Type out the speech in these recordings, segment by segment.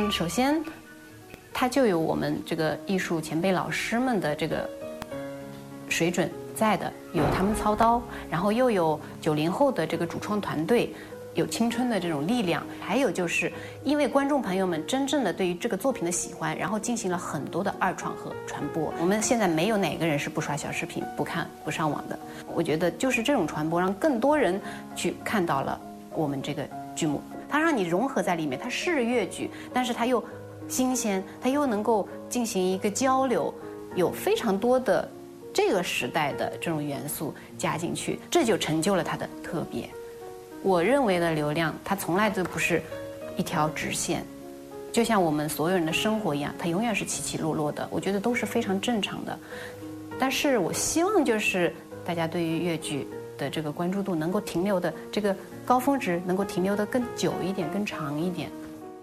首先，它就有我们这个艺术前辈老师们的这个水准在的，有他们操刀，然后又有90后的这个主创团队。有青春的这种力量，还有就是因为观众朋友们真正的对于这个作品的喜欢，然后进行了很多的二创和传播。我们现在没有哪个人是不刷小视频、不看、不上网的。我觉得就是这种传播，让更多人去看到了我们这个剧目，它让你融合在里面，它是粤剧，但是它又新鲜，它又能够进行一个交流，有非常多的这个时代的这种元素加进去，这就成就了它的特别。我认为的流量，它从来都不是一条直线，就像我们所有人的生活一样，它永远是起起落落的。我觉得都是非常正常的。但是我希望就是大家对于粤剧的这个关注度能够停留的这个高峰值能够停留的更久一点、更长一点。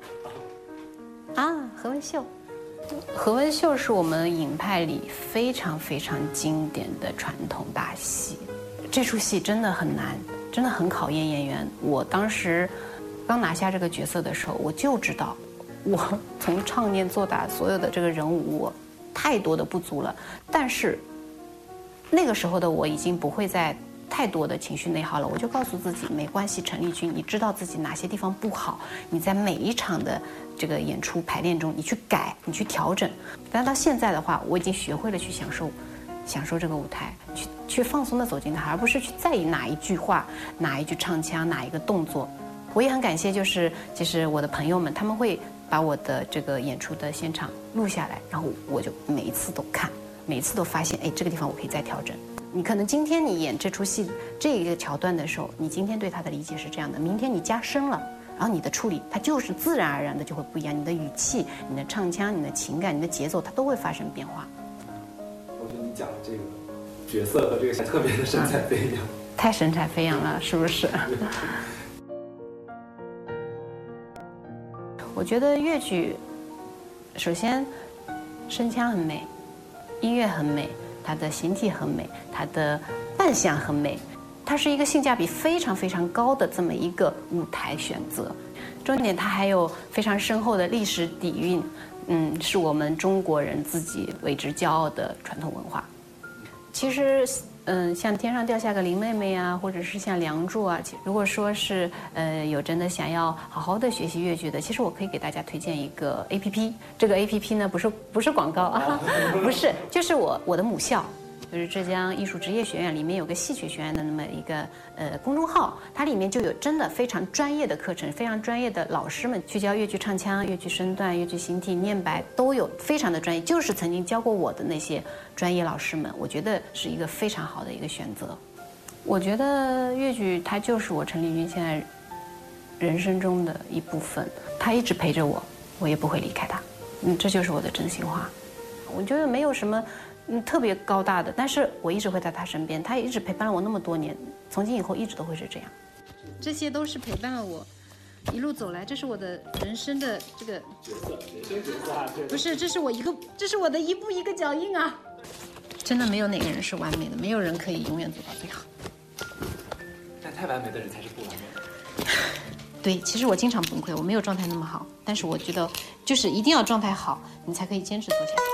啊，何文秀，何文秀是我们影派里非常非常经典的传统大戏，这出戏真的很难。真的很考验演员。我当时刚拿下这个角色的时候，我就知道，我从唱念做打所有的这个人物，我太多的不足了。但是那个时候的我已经不会再太多的情绪内耗了。我就告诉自己，没关系，陈丽君，你知道自己哪些地方不好，你在每一场的这个演出排练中，你去改，你去调整。但到现在的话，我已经学会了去享受这个舞台，去放松的走进它，而不是去在意哪一句话、哪一句唱腔、哪一个动作。我也很感谢，就是我的朋友们，他们会把我的这个演出的现场录下来，然后我就每一次都看，每一次都发现，哎，这个地方我可以再调整。你可能今天你演这出戏这一个桥段的时候，你今天对它的理解是这样的，明天你加深了，然后你的处理它就是自然而然的就会不一样，你的语气、你的唱腔、你的情感、你的节奏，它都会发生变化。 我觉得你讲的这个角色和这个特别的神采飞扬， 太神采飞扬了，是不是？我觉得粤剧，首先声腔很美，音乐很美，它的形体很美，它的扮相很美，它是一个性价比非常非常高的这么一个舞台选择。重点，它还有非常深厚的历史底蕴，是我们中国人自己为之骄傲的传统文化。其实，像天上掉下个林妹妹啊，或者是像梁祝啊，如果说是有真的想要好好的学习粤剧的，其实我可以给大家推荐一个 APP。这个 APP 呢，不是广告啊，不是，就是我的母校。就是浙江艺术职业学院里面有个戏曲学院的那么一个公众号，它里面就有真的非常专业的课程，非常专业的老师们去教粤剧唱腔、粤剧身段、粤剧形体、念白，都有非常的专业，就是曾经教过我的那些专业老师们，我觉得是一个非常好的一个选择。我觉得粤剧它就是我陈丽君现在人生中的一部分，它一直陪着我，我也不会离开它。这就是我的真心话。我觉得没有什么特别高大的，但是我一直会在他身边，他也一直陪伴了我那么多年，从今以后一直都会是这样。这些都是陪伴了我一路走来，这是我的人生的这个角色，人生角色啊， 不是，这是我的一步一个脚印啊。真的没有哪个人是完美的，没有人可以永远做到最好。 但太完美的人才是不完美的。 对，其实我经常崩溃，我没有状态那么好，但是我觉得就是一定要状态好，你才可以坚持做下去。